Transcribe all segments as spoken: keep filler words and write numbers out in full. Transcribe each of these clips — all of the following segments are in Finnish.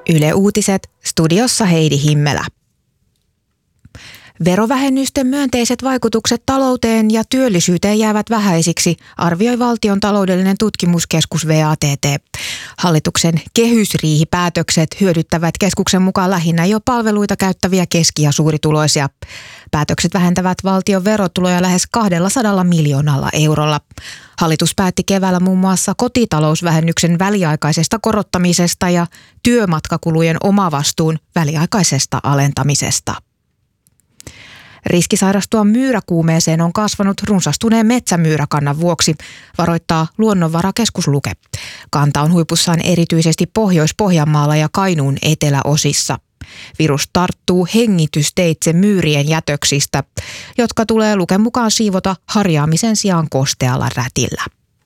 Yle Uutiset, studiossa Heidi Himmelä. Verovähennysten myönteiset vaikutukset talouteen ja työllisyyteen jäävät vähäisiksi, arvioi Valtion taloudellinen tutkimuskeskus V A T T. Hallituksen kehysriihipäätökset hyödyttävät keskuksen mukaan lähinnä jo palveluita käyttäviä keski- ja suurituloisia. Päätökset vähentävät valtion verotuloja lähes kaksisataa miljoonalla eurolla. Hallitus päätti keväällä muun muassa kotitalousvähennyksen väliaikaisesta korottamisesta ja työmatkakulujen omavastuun väliaikaisesta alentamisesta. Riski sairastua myyräkuumeeseen on kasvanut runsastuneen metsämyyräkannan vuoksi, varoittaa Luonnonvarakeskus Luke. Kanta on huipussaan erityisesti Pohjois-Pohjanmaalla ja Kainuun eteläosissa. Virus tarttuu hengitysteitse myyrien jätöksistä, jotka tulee Luken mukaan siivota harjaamisen sijaan kostealla rätillä.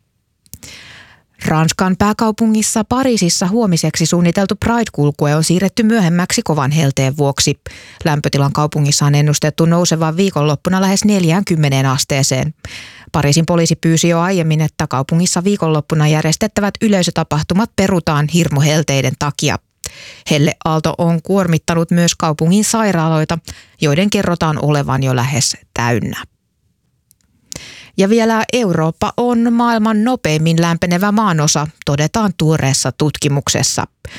Ranskan pääkaupungissa Pariisissa huomiseksi suunniteltu Pride-kulkue on siirretty myöhemmäksi kovan helteen vuoksi. Lämpötilan kaupungissa on ennustettu nousevan viikonloppuna lähes neljäänkymmeneen asteeseen. Pariisin poliisi pyysi jo aiemmin, että kaupungissa viikonloppuna järjestettävät yleisötapahtumat perutaan hirmuhelteiden takia. Helleaalto on kuormittanut myös kaupungin sairaaloita, joiden kerrotaan olevan jo lähes täynnä. Ja vielä Eurooppa on maailman nopeimmin lämpenevä maanosa, todetaan tuoreessa tutkimuksessa.